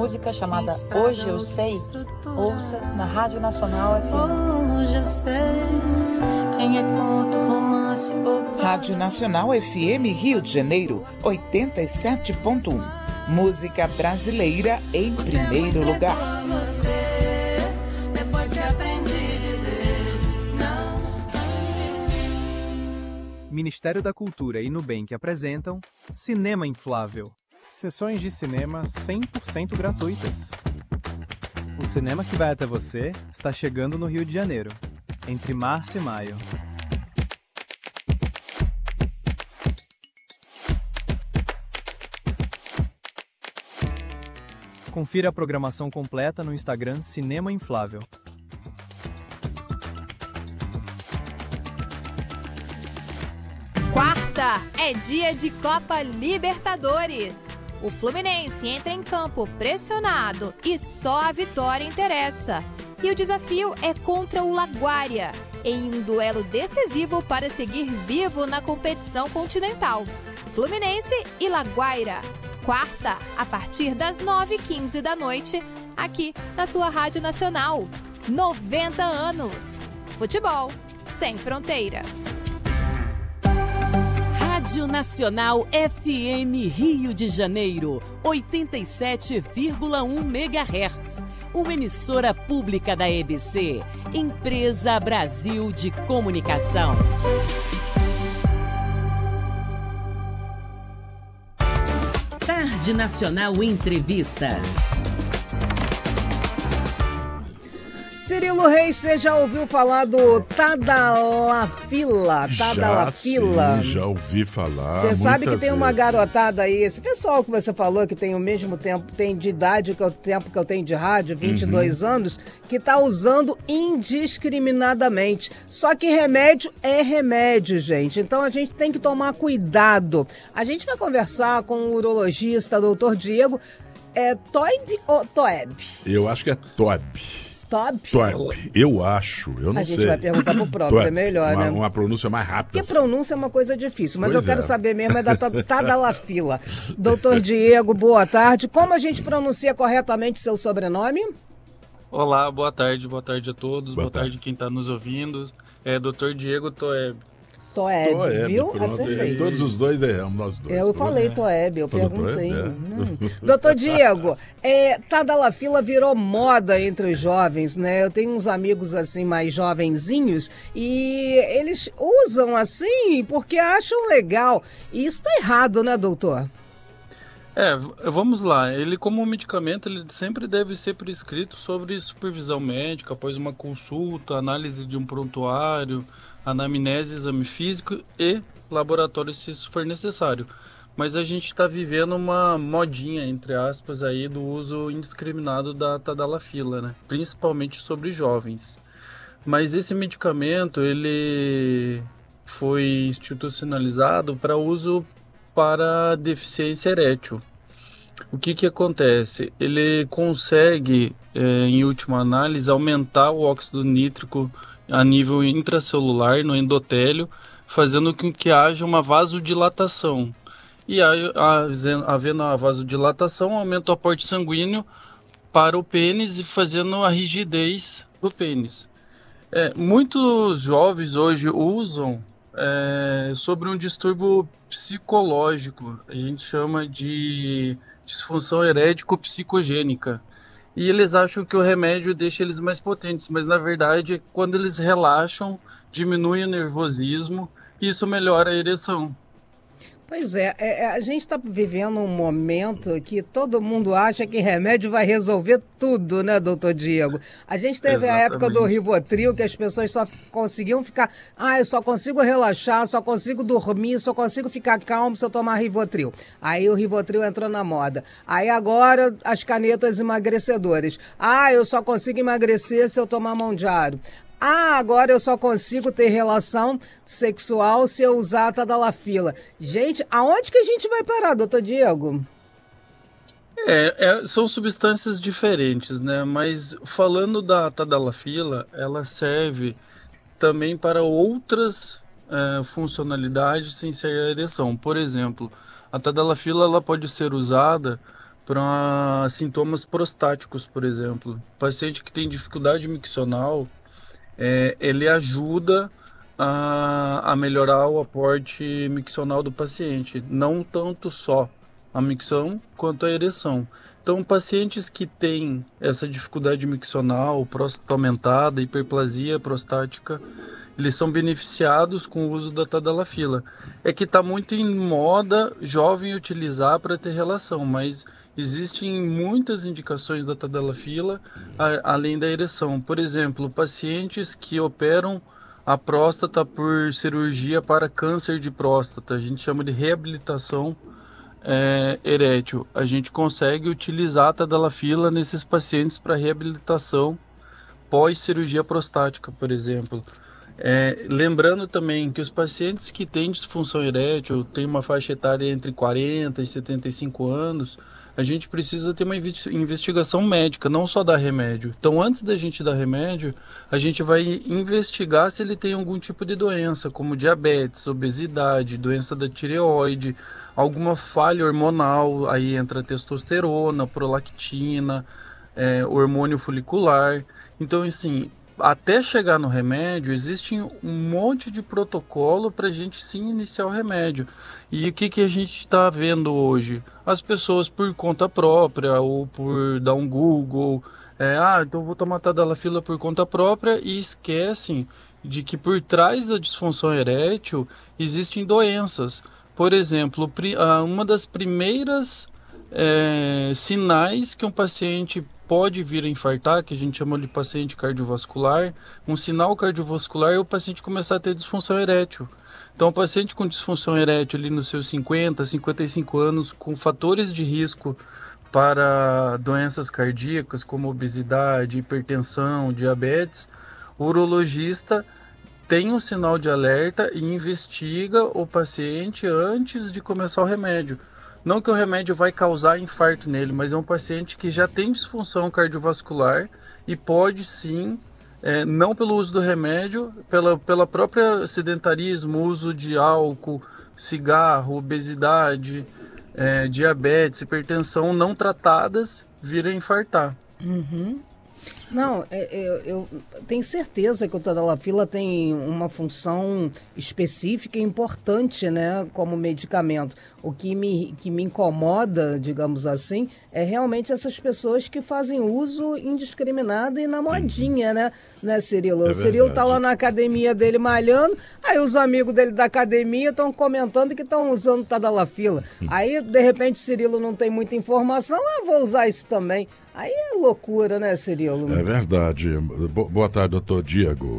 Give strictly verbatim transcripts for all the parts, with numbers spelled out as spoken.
música chamada Hoje Eu Sei, ouça na Rádio Nacional F M. Hoje eu sei quem é conto, romance, bobagem. Rádio Nacional F M Rio de Janeiro, oitenta e sete ponto um. Música brasileira em primeiro lugar. Depois que aprendi a dizer não. Ministério da Cultura e Nubank apresentam Cinema Inflável. Sessões de cinema cem por cento gratuitas. O cinema que vai até você está chegando no Rio de Janeiro, entre março e maio. Confira a programação completa no Instagram Cinema Inflável. Quarta é dia de Copa Libertadores. O Fluminense entra em campo pressionado e só a vitória interessa. E o desafio é contra o Laguaira, em um duelo decisivo para seguir vivo na competição continental. Fluminense e Laguaira. Quarta, a partir das nove e quinze da noite, aqui na sua Rádio Nacional. noventa anos. Futebol sem fronteiras. Rádio Nacional F M Rio de Janeiro, oitenta e sete vírgula um megahertz. Uma emissora pública da E B C, Empresa Brasil de Comunicação. Tarde Nacional Entrevista. Cirilo Reis, você já ouviu falar do Tadalafila? Tadalafila? Já, sim, já ouvi falar. Você sabe que tem uma vezes. garotada aí, esse pessoal que você falou que tem o mesmo tempo, tem de idade que o tempo que eu tenho de rádio, vinte e dois uhum. anos, que tá usando indiscriminadamente. Só que remédio é remédio, gente. Então a gente tem que tomar cuidado. A gente vai conversar com o urologista, doutor Diego. É Toib ou Toeb? Eu acho que é Toeb. Tob? Tob, eu acho, eu não sei. A gente sei. vai perguntar pro próprio, Tob, é melhor, uma, né? Uma pronúncia mais rápida. Porque pronúncia é uma coisa difícil, mas pois eu quero é. saber mesmo é da Tadalafila. Doutor Diego, boa tarde. Como a gente pronuncia corretamente seu sobrenome? Olá, boa tarde, boa tarde a todos, boa, boa tarde. tarde quem está nos ouvindo. É doutor Diego Toeb. Toeb, Toeb, viu? Pronto, Acertei. É, todos os dois erramos, nós dois. Eu falei é. Toeb, eu Falou perguntei. Toeb, é. hum. Doutor Diego, é, Tadalafila virou moda entre os jovens, né? Eu tenho uns amigos assim mais jovenzinhos e eles usam assim porque acham legal. E isso tá errado, né, doutor? É, vamos lá. Ele, como medicamento, ele sempre deve ser prescrito sobre supervisão médica, após uma consulta, análise de um prontuário, anamnese, exame físico e laboratório, se isso for necessário. Mas a gente está vivendo uma modinha, entre aspas, aí, do uso indiscriminado da Tadalafila, né? Principalmente sobre jovens. Mas esse medicamento, ele foi institucionalizado para uso para deficiência erétil. O que que acontece? Ele consegue, é, em última análise, aumentar o óxido nítrico a nível intracelular, no endotélio, fazendo com que haja uma vasodilatação. E aí, havendo a vasodilatação, aumenta o aporte sanguíneo para o pênis e fazendo a rigidez do pênis. É, muitos jovens hoje usam é, sobre um distúrbio psicológico, a gente chama de disfunção erético-psicogênica. E eles acham que o remédio deixa eles mais potentes, mas na verdade, quando eles relaxam, diminui o nervosismo e isso melhora a ereção. Pois é, é, a gente está vivendo um momento que todo mundo acha que remédio vai resolver tudo, né, doutor Diego? A gente teve Exatamente. a época do Rivotril, que as pessoas só conseguiam ficar, ah, eu só consigo relaxar, só consigo dormir, só consigo ficar calmo se eu tomar Rivotril. Aí o Rivotril entrou na moda. Aí agora as canetas emagrecedoras. Ah, eu só consigo emagrecer se eu tomar Mondiaro. Ah, agora eu só consigo ter relação sexual se eu usar a Tadalafila. Gente, aonde que a gente vai parar, doutor Diego? É, é, são substâncias diferentes, né? Mas falando da Tadalafila, ela serve também para outras é, funcionalidades sem ser a ereção. Por exemplo, a Tadalafila ela pode ser usada para sintomas prostáticos, por exemplo. O paciente que tem dificuldade miccional, é, ele ajuda a, a melhorar o aporte miccional do paciente, não tanto só a micção quanto a ereção. Então, pacientes que têm essa dificuldade miccional, próstata aumentada, hiperplasia prostática, eles são beneficiados com o uso da tadalafila. É que está muito em moda jovem utilizar para ter relação, mas existem muitas indicações da tadalafila a, além da ereção. Por exemplo, pacientes que operam a próstata por cirurgia para câncer de próstata, a gente chama de reabilitação é, erétil. A gente consegue utilizar a tadalafila nesses pacientes para reabilitação pós-cirurgia prostática, por exemplo. É, lembrando também que os pacientes que têm disfunção erétil, têm uma faixa etária entre quarenta e setenta e cinco anos, a gente precisa ter uma investigação médica, não só dar remédio. Então, antes da gente dar remédio, a gente vai investigar se ele tem algum tipo de doença, como diabetes, obesidade, doença da tireoide, alguma falha hormonal, aí entra testosterona, prolactina, é, hormônio folicular. Então, assim, até chegar no remédio, existe um monte de protocolo para a gente sim iniciar o remédio. E o que, que a gente está vendo hoje? As pessoas por conta própria ou por dar um Google, é, ah, então vou tomar tadalafila por conta própria, e esquecem de que por trás da disfunção erétil existem doenças. Por exemplo, uma das primeiras é, sinais que um paciente pode vir a infartar, que a gente chama de paciente cardiovascular, um sinal cardiovascular é o paciente começar a ter disfunção erétil. Então, o paciente com disfunção erétil ali nos seus cinquenta, cinquenta e cinco anos, com fatores de risco para doenças cardíacas, como obesidade, hipertensão, diabetes, o urologista tem um sinal de alerta e investiga o paciente antes de começar o remédio. Não que o remédio vai causar infarto nele, mas é um paciente que já tem disfunção cardiovascular e pode sim, é, não pelo uso do remédio, pela, pela própria sedentarismo, uso de álcool, cigarro, obesidade, é, diabetes, hipertensão não tratadas, vir a infartar. Uhum. Não, eu, eu tenho certeza que o tadalafila tem uma função específica e importante, né, como medicamento. O que me, que me incomoda, digamos assim, é realmente essas pessoas que fazem uso indiscriminado e na modinha, né, né Cirilo? É o Cirilo tá lá na academia dele malhando, aí os amigos dele da academia estão comentando que estão usando tadalafila. Aí, de repente, Cirilo não tem muita informação, eu vou usar isso também. Aí é loucura, né, Cirilo? É verdade. Boa tarde, doutor Diego.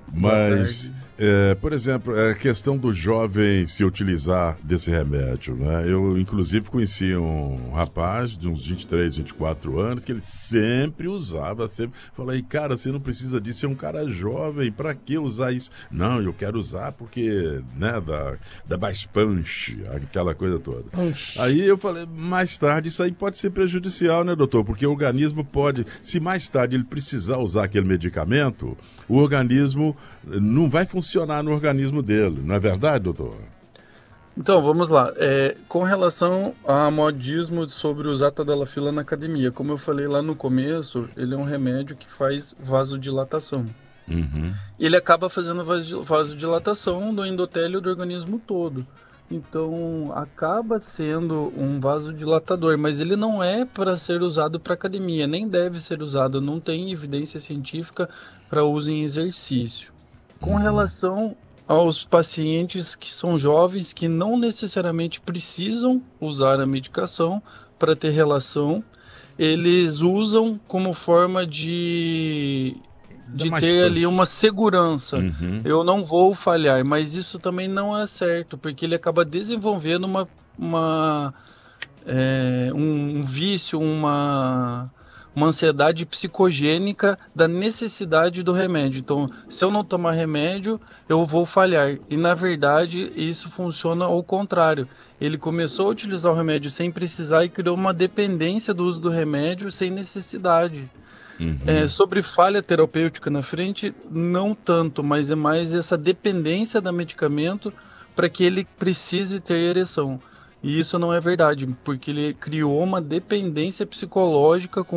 Mas, é, por exemplo, a questão do jovem se utilizar desse remédio, né? Eu, inclusive, conheci um rapaz de uns vinte e três, vinte e quatro anos que ele sempre usava, sempre falei, cara, você não precisa disso, é um cara jovem, pra que usar isso? Não, eu quero usar porque, né, da, da mais punch, aquela coisa toda. Punch. Aí eu falei, mais tarde isso aí pode ser prejudicial, né, doutor? Porque o organismo pode, se mais tarde ele precisar usar aquele medicamento, o organismo não vai funcionar no organismo dele, não é verdade, doutor? Então, vamos lá. É, com relação a modismo sobre usar tadalafila na academia, como eu falei lá no começo, ele é um remédio que faz vasodilatação. Uhum. Ele acaba fazendo vasodilatação do endotélio do organismo todo. Então, acaba sendo um vasodilatador, mas ele não é para ser usado para academia, nem deve ser usado, não tem evidência científica para uso em exercício. Com relação aos pacientes que são jovens, que não necessariamente precisam usar a medicação para ter relação, eles usam como forma de... de ter ali uma segurança. Uhum. Eu não vou falhar, mas isso também não é certo, porque ele acaba desenvolvendo uma, uma, é, um, um vício, uma, uma ansiedade psicogênica da necessidade do remédio. Então, se eu não tomar remédio, eu vou falhar. E, na verdade, isso funciona ao contrário. Ele começou a utilizar o remédio sem precisar e criou uma dependência do uso do remédio sem necessidade. Uhum. É, sobre falha terapêutica na frente, não tanto, mas é mais essa dependência do medicamento para que ele precise ter ereção. E isso não é verdade, porque ele criou uma dependência psicológica com